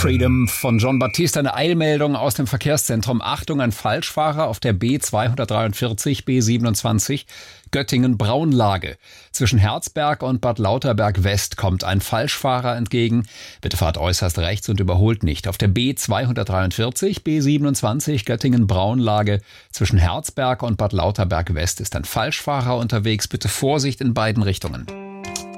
Freedom von John Baptiste. Eine Eilmeldung aus dem Verkehrszentrum. Achtung, ein Falschfahrer auf der B243, B27, Göttingen-Braunlage. Zwischen Herzberg und Bad Lauterberg West kommt ein Falschfahrer entgegen. Bitte fahrt äußerst rechts und überholt nicht. Auf der B243, B27, Göttingen-Braunlage. Zwischen Herzberg und Bad Lauterberg West ist ein Falschfahrer unterwegs. Bitte Vorsicht in beiden Richtungen.